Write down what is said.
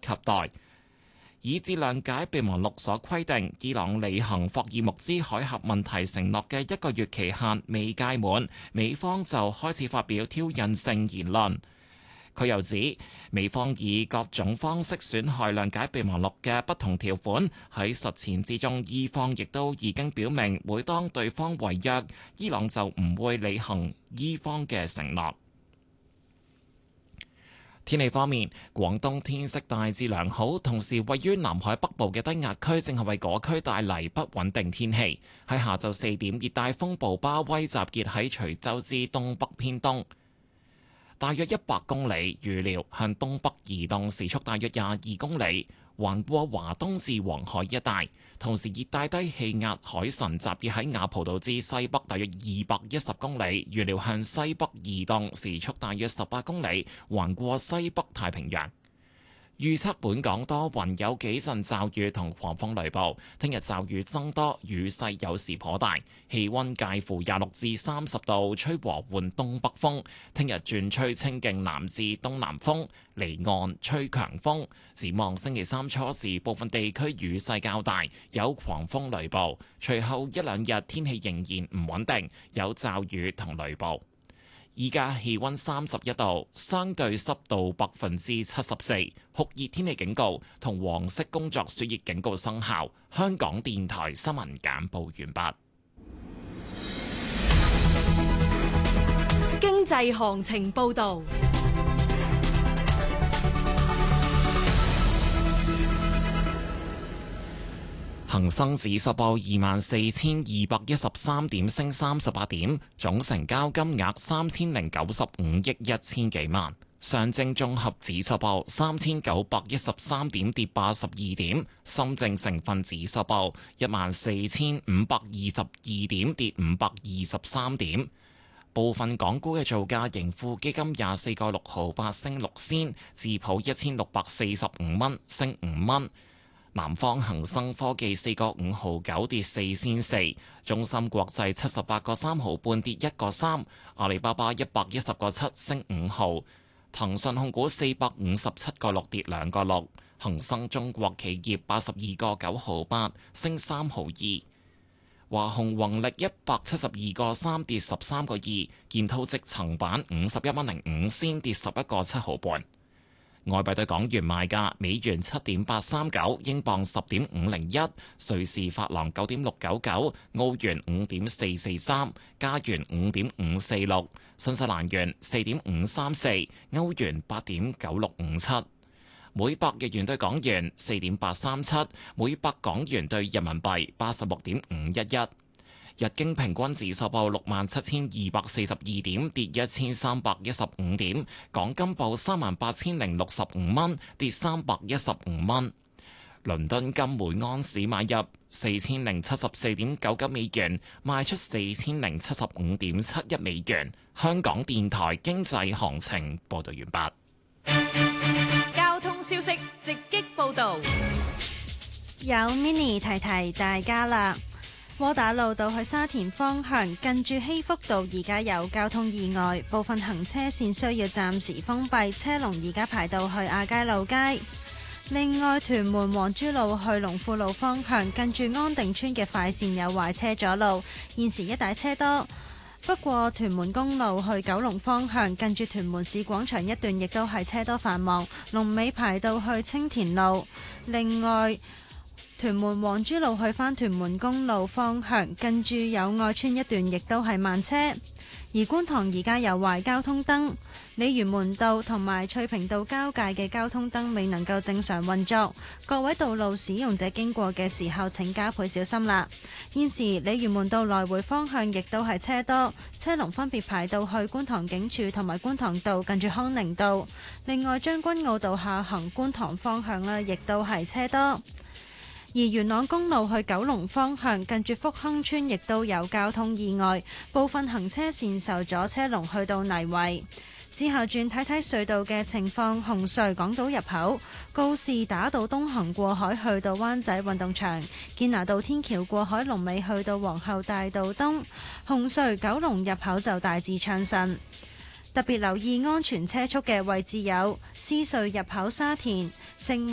及待。以至諒解備忘錄所規定，伊朗履行霍爾木茲海峽問題承諾嘅1個月期限未屆滿，美方就開始發表挑釁性言論。佢又指，美方以各種方式損害諒解備忘錄嘅不同條款，喺實踐之中，伊方亦都已經表明，每當對方違約，伊朗就唔會履行伊方嘅承諾。天氣方面，廣東天色大致良好，同時位於南海北部嘅低壓區正係為嗰區帶嚟不穩定天氣。喺下晝4點，熱帶風暴巴威集結喺徐州之東北偏東，大約100公里，預料向東北移動，時速大約22公里，橫過華東至黃海一帶。同時，熱帶低氣壓海神集結喺雅蒲島之西北大約210公里，預料向西北移動，時速大約18公里，橫過西北太平洋。預測本港多雲，有幾陣驟雨同狂風雷暴。聽日驟雨增多，雨勢有時頗大，氣溫介乎26至30度，吹和緩東北風。聽日轉吹清勁南至東南風，離岸吹強風。展望星期三初時，部分地區雨勢較大，有狂風雷暴。隨後一兩日天氣仍然唔穩定，有驟雨同雷暴。依家氣溫31度，相對濕度74%，酷熱天氣警告同黃色工作暑熱警告生效。香港電台新聞簡報完畢。 經濟行情報導。 恒生指數報24,213點，升38點，總成交金額3,095億1千幾萬。上證綜合指數報3,913點，跌82點。深證成分指數報14,522點，跌523點。部分港股嘅造價，盈富基金24個6毫8升6仙，智普1645蚊升5蚊。南方恒生科技4個5毫9跌4仙4，中芯國際78個3毫半跌1個3，阿里巴巴110個7升5毫，騰訊控股457個6跌2個6，恒生中國企業82個9毫8升3毫2，華虹宏力172個3跌13個2，建滔積層板51蚊05仙跌11個7毫半。外幣對港元賣價：美元7.839，英鎊10.501，瑞士法郎9.699，澳元5.443，加元5.546，新西蘭元4.534，歐元8.9657，每百日元對港元4.837，每百港元對人民幣86.511。日經平均指數報67,242點，跌1315點。港金報38,065蚊，跌315蚊。倫敦金每盎司買入4074.99美元，賣出4075.71美元。香港電台經濟行情報道完畢。交通消息直擊報道， 有 Mini 提提大家啦。窩打老道去沙田方向，近住禧福道而家有交通意外，部分行車線需要暫時封閉，車龍而家排到去亞皆老街。另外，屯門皇珠路去龍富路方向，近住安定村嘅快線有壞車阻路，現時一帶車多。不過，屯門公路去九龍方向，近住屯門市廣場一段亦都係車多繁忙，龍尾排到去青田路。另外，屯門皇珠路去返屯門公路方向，近住友愛村一段亦都係慢車。而觀塘而家有壞交通燈，鯉魚門道同埋翠屏道交界嘅交通燈未能夠正常運作，各位道路使用者經過嘅時候請加倍小心啦。現時鯉魚門道來回方向亦都係車多，車龍分別排到去觀塘警署同埋觀塘道近住康寧道。另外將軍澳道下行觀塘方向呢，亦都係車多。而元朗公路去九龍方向，近住福亨村亦都有交通意外，部分行車線受阻，車龍去到泥圍。之後轉睇睇隧道嘅情況，紅隧港島入口、告士打道東行過海去到灣仔運動場、堅拿道天橋過海龍尾去到皇后大道東，紅隧九龍入口就大致暢順。特別留意安全車速嘅位置有獅隧入口沙田、城